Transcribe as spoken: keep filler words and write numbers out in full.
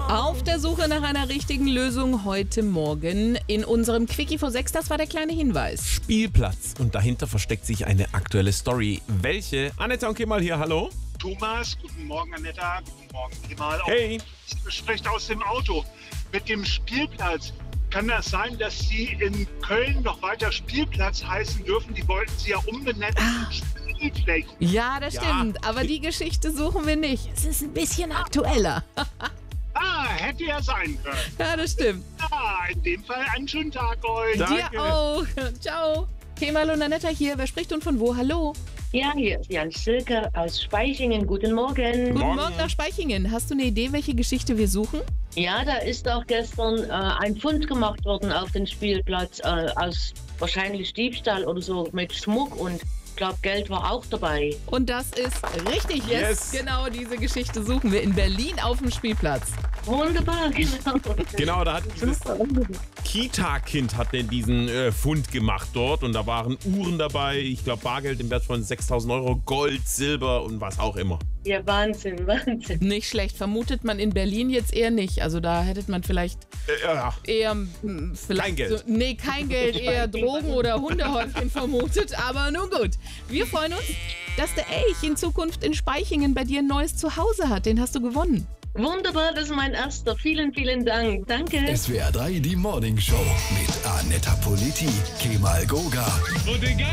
Auf der Suche nach einer richtigen Lösung heute Morgen in unserem Quickie vor sechs. Das war der kleine Hinweis. Spielplatz. Und dahinter versteckt sich eine aktuelle Story. Welche? Annetta und Kemal hier, hallo. Thomas, guten Morgen Annetta, guten Morgen Kemal. Hey. Ich spreche aus dem Auto. Mit dem Spielplatz, kann das sein, dass Sie in Köln noch weiter Spielplatz heißen dürfen? Die wollten Sie ja umbenennen in Spielflächen. Ja, das Ja. stimmt. Aber die Geschichte suchen wir nicht. Es ist ein bisschen aktueller. Ah, hätte ja sein können. Ja, das stimmt. Ja, in dem Fall einen schönen Tag euch. Da- Dir Danke. auch. Ciao. Kemal und Annetta hier. Wer spricht und von wo? Hallo. Ja, hier ist Jan Silke aus Speichingen. Guten Morgen. Guten Morgen. Morgen nach Speichingen. Hast du eine Idee, welche Geschichte wir suchen? Ja, da ist auch gestern äh, ein Fund gemacht worden auf dem Spielplatz äh, aus wahrscheinlich Diebstahl oder so mit Schmuck und ich glaube, Geld war auch dabei. Und das ist richtig. Yes. Yes. Genau diese Geschichte suchen wir in Berlin auf dem Spielplatz. Wunderbar, genau. Genau, da hat dieses Kita-Kind hat denn diesen äh, Fund gemacht dort und da waren Uhren dabei, ich glaube Bargeld im Wert von sechstausend Euro, Gold, Silber und was auch immer. Ja, Wahnsinn, Wahnsinn. Nicht schlecht. Vermutet man in Berlin jetzt eher nicht. Also da hätte man vielleicht Äh, ja. eher hm, vielleicht Kein Geld. So, nee, kein Geld, eher Drogen oder Hundehäufchen vermutet. Aber nun gut. Wir freuen uns, dass der Elch in Zukunft in Speichingen bei dir ein neues Zuhause hat. Den hast du gewonnen. Wunderbar, das ist mein erster. Vielen, vielen Dank. Danke. S W R drei, die Morning Show mit Annetta Politi, Kemal Goga.